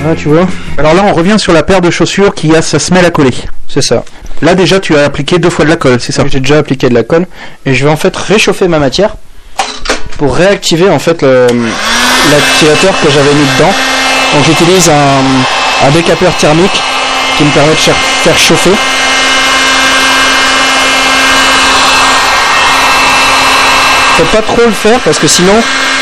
Là, tu vois. Alors là, on revient sur la paire de chaussures qui a sa semelle à coller. C'est ça. Là, déjà, tu as appliqué 2 fois de la colle, c'est ça? J'ai déjà appliqué de la colle et je vais en fait réchauffer ma matière pour réactiver en fait l'activateur que j'avais mis dedans. Donc j'utilise un décapeur thermique qui me permet de faire chauffer. Faut pas trop le faire parce que sinon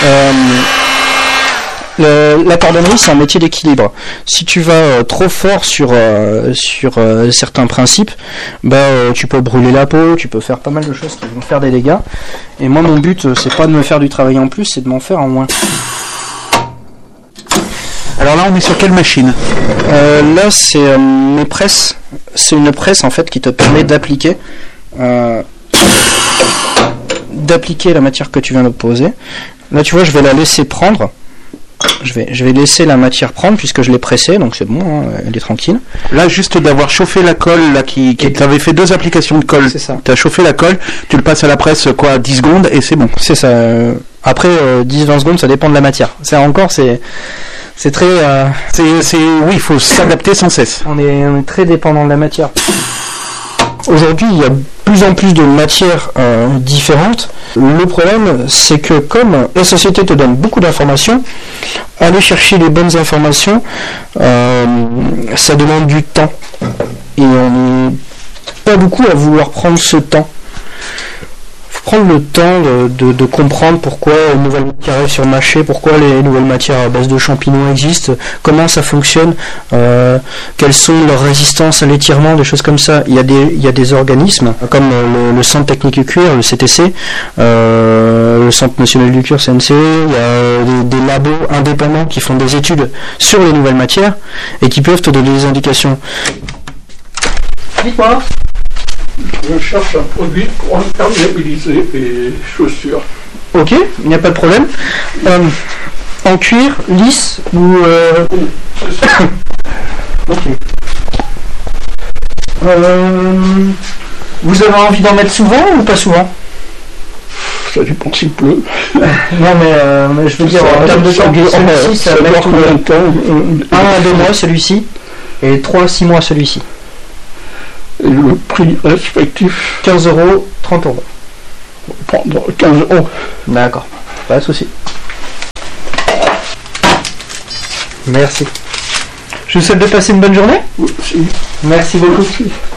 la cordonnerie c'est un métier d'équilibre. Si tu vas trop fort sur certains principes, tu peux brûler la peau, tu peux faire pas mal de choses qui vont faire des dégâts. Et moi mon but c'est pas de me faire du travail en plus, c'est de m'en faire en moins. Alors là, on est sur quelle machine? Là c'est mes presses. C'est une presse en fait qui te permet d'appliquer la matière que tu viens de poser. Là tu vois, je vais la laisser prendre. Je vais laisser la matière prendre puisque je l'ai pressée, donc c'est bon, hein, elle est tranquille. Là, juste d'avoir chauffé la colle, là, tu avais fait 2 applications de colle. C'est ça. Tu as chauffé la colle, tu le passes à la presse, 10 secondes et c'est bon. C'est ça. Après, 10-20 secondes, ça dépend de la matière. C'est très... oui, il faut s'adapter sans cesse. On est très dépendant de la matière. Aujourd'hui, il y a de plus en plus de matières différentes. Le problème, c'est que comme la société te donne beaucoup d'informations, aller chercher les bonnes informations, ça demande du temps. Et on n'est pas beaucoup à vouloir prendre ce temps. Prendre le temps de comprendre pourquoi les nouvelles matières arrivent sur le marché, pourquoi les nouvelles matières à base de champignons existent, comment ça fonctionne, quelles sont leurs résistances à l'étirement, des choses comme ça. Il y a des organismes comme le Centre Technique du Cuir, le CTC, le Centre National du Cuir, CNCE, il y a des labos indépendants qui font des études sur les nouvelles matières et qui peuvent te donner des indications. Dis-moi. Je cherche un produit pour imperméabiliser les chaussures. Ok, il n'y a pas de problème. En cuir, lisse ou... C'est ça. Ok. Vous avez envie d'en mettre souvent ou pas souvent? Ça dépend s'il pleut. Non mais je veux dire en termes de temps, celui-ci ça va mettre combien de temps? 1 à 2 mois celui-ci et 3 à 6 mois celui-ci. Et le prix respectif? 15 €, 30 €. Prendre 15 €. D'accord, pas de souci. Merci. Je vous souhaite de passer une bonne journée. Merci. Merci beaucoup. Merci.